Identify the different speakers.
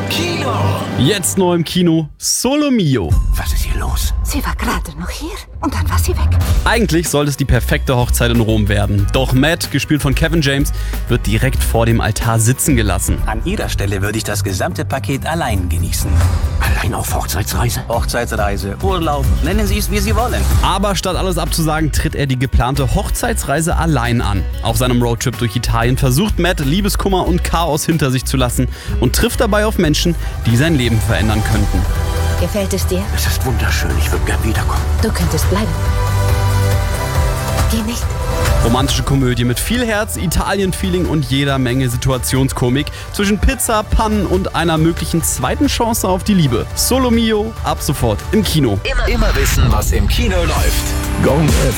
Speaker 1: Kino.
Speaker 2: Jetzt neu im Kino, Solo Mio.
Speaker 1: Was ist hier los?
Speaker 3: Sie war gerade noch hier und dann war sie weg.
Speaker 2: Eigentlich sollte es die perfekte Hochzeit in Rom werden. Doch Matt, gespielt von Kevin James, wird direkt vor dem Altar sitzen gelassen.
Speaker 1: An Ihrer Stelle würde ich das gesamte Paket allein genießen. Allein auf Hochzeitsreise? Hochzeitsreise, Urlaub, nennen Sie es, wie Sie wollen.
Speaker 2: Aber statt alles abzusagen, tritt er die geplante Hochzeitsreise allein an. Auf seinem Roadtrip durch Italien versucht Matt, Liebeskummer und Chaos hinter sich zu lassen und trifft dabei auf Menschen, die sein Leben verändern könnten.
Speaker 3: Gefällt es dir?
Speaker 1: Es ist wunderschön, ich würde gern wiederkommen.
Speaker 3: Du könntest bleiben. Geh nicht.
Speaker 2: Romantische Komödie mit viel Herz, Italien-Feeling und jeder Menge Situationskomik zwischen Pizza, Pannen und einer möglichen zweiten Chance auf die Liebe. Solo Mio, ab sofort im Kino.
Speaker 1: Immer wissen, was im Kino läuft.
Speaker 4: Gong